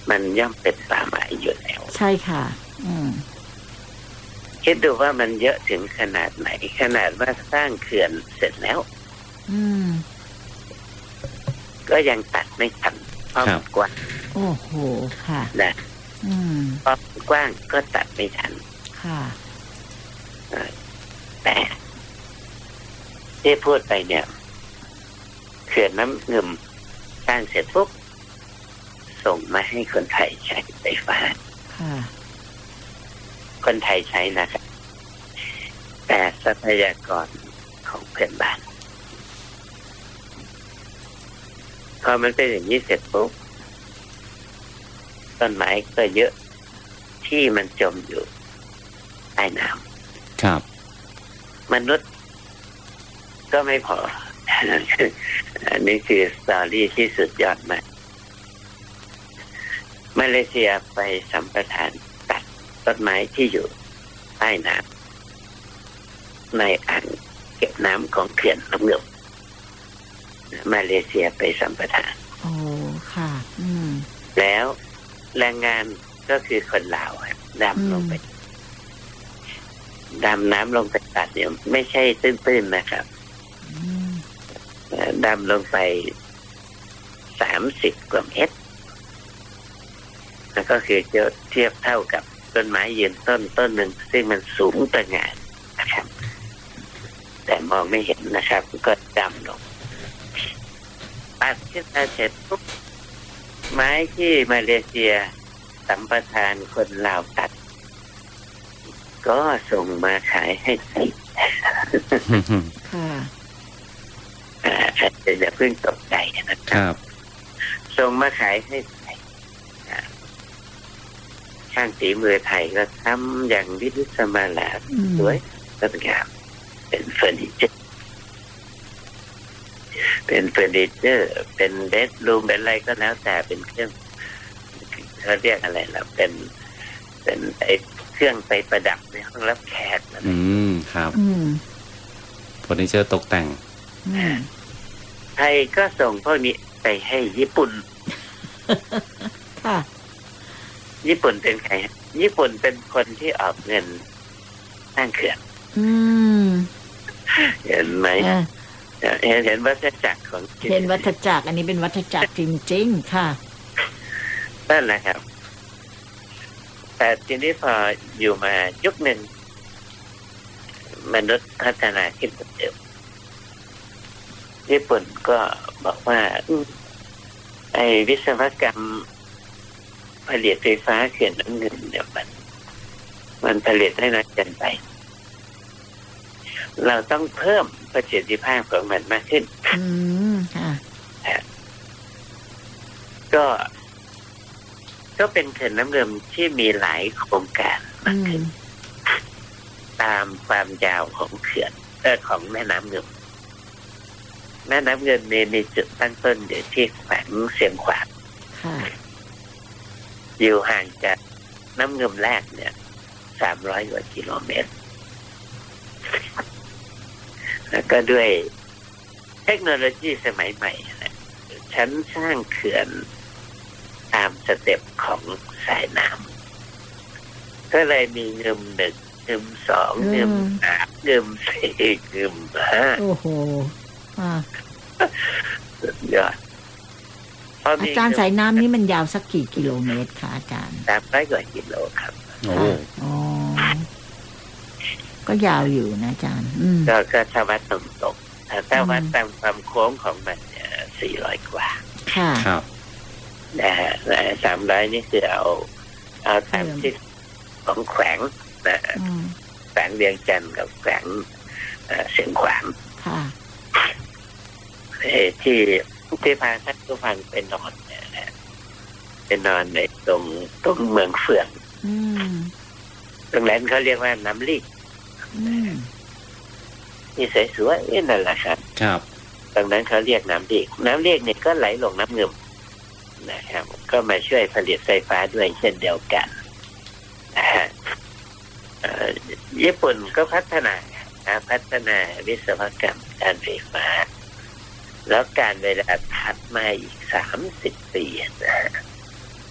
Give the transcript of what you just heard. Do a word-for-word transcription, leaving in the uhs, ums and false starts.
มันย่อมเป็นป่าไม้อยู่แล้วใช่ค่ะอืมคิดดูว่ามันเยอะถึงขนาดไหนขนาดว่าสร้างเขื่อนเสร็จแล้วอืมก็ยังตัดไม่ทันเพราะมันกว้างโอ้โหค่ะนะอืมเพราะกว้างก็ตัดไม่ทันค่ะแต่ที่พูดไปเนี่ยเขื่อนน้ำงึมสร้างเสร็จปุ๊บส่งมาให้คนไทยใช้ไฟฟ้าคนไทยใช้นะครับแต่ทรัพยากรของเพื่อนบ้านพอมันเป็นอย่างนี้เสร็จปุ๊บต้นไม้ก็เยอะที่มันจมอยู่ใต้น้ำครับมนุษย์ก็ไม่พออันนี้คือสตอรี่ที่สุดยอดมากมาเลเซียไปสัมปทานตัดต้นไม้ที่อยู่ใต้น้ำในอ่างเก็บน้ำของเขื่อนน้ำงึมมาเลเซียไปสัมปทานโอ้ค่ะอืมแล้วแรงงานก็คือคนลาวดำลงไปดำน้ำลงไปตัดเนี่ยไม่ใช่ตื้นๆนะครับดำลงไปสามสิบกว่าเมตรแล้วก็คือจะเทียบเท่ากับต้นไม้ยืนต้นต้นหนึ่งซึ่งมันสูงต่างานนะครับแต่มองไม่เห็นนะครับก็ดำลงตัดขึ้นมาเสร็จปุ๊บไม้ที่มาเลเซียสัมปทานคนลาวตัดก็ส่งมาขายให้ไทยค่ะอาจจะอย่าเพิ่งตกใจนะครับส่งมาขายให้ไทยช่างฝีมือไทยก็ทำอย่างวิจิตรมาลาสวยงดงามเป็นเฟอร์นิเจอร์เป็นเฟอร์นิเจอร์เป็นเบดรูมเป็นอะไรก็แล้วแต่เป็นเครื่องเขาเรียกอะไรล่ะเป็นเป็นไอ้เครื่องไปประดับในห้องรับแขกนะอืมครับอืมเฟอร์นิเจอร์ตกแต่งไทยก็ส่งพวกนี้ไปให้ญี่ปุ่นค่ะญี่ปุ่นเป็นใครญี่ปุ่นเป็นคนที่ออกเงินสร้างเขื่อนอืมเห็นไหมเห็นเห็นวัฏจักรของเห็นวัฏจักรอันนี้เป็นวัฏจักรจริงๆค่ะนั่นแหละครับแต่ทีนี้พออยู่มายุคหนึ่งมนุษย์พัฒนาขึ้นเร็วญี่ปุ่นก็บอกว่าไอ้วิศวกรรมผลิตไฟฟ้าเขื่อนน้ำงึมเนี่ยมันมันผลิตได้น้อยเกินไปเราต้องเพิ่มประสิทธิภาพของมันมากขึ้นอืมค่ะก็ก็เป็นเขื่อนน้ำงึมที่มีหลายโครงการมากขึ้นตามความยาวของเขื่อนเอ่อของแม่น้ำงึมแม่น้ำงึมมีมีจุดตั้งต้นอยู่ที่แขวงเสียงขวางอยู่ห่างจากน้ำงึมแรกเนี่ยสามร้อยกว่ากิโลเมตรแล้วก็ด้วยเทคโนโลยีสมัยใหม่นะฉันสร้างเขื่อนตามสเต็ปของสายน้ำก็เลยมีงึมหนึ่งงึมสองงึมสามงึมสี่งึมห้าโอ้โหสุดยอดอาจารย์สายน้ำนี่มันยาวสักกี่กิโลเมตรคะอาจารย์สามร้อยกว่ากิโลครับโอ้อ๋อก็ยาวอยู่นะอาจารย์ก็ก็ถ้าวัดตรงๆถ้าวัดตามความโค้งของมันเนี่ยสี่ร้อยกว่าค่ะครับนะฮะสามร้อยนี่คือเอาเอาตามที่ของแขวงนะแขวงเวียงจันทร์กับแขวงเสียงขวางค่ะที่ที่พาท่านผู้ฟังไปนอนเนี่ยนะไปนอนในตรงตรงเมืองเฟืองตรงนั้นเขาเรียกว่าน้ำลีกนี่สวยๆนั่นแหละครับครับตรงนั้นเขาเรียกน้ำลีกน้ำลีกเนี่ยก็ไหลลงน้ำงึมนะครับก็มาช่วยผลิตไฟฟ้าด้วยเช่นเดียวกันนะฮะญี่ปุ่นก็พัฒนาพัฒนาวิศวกรรมการไฟฟ้าแล้วการเวลาถัดมาอีกสามสิบปีนะ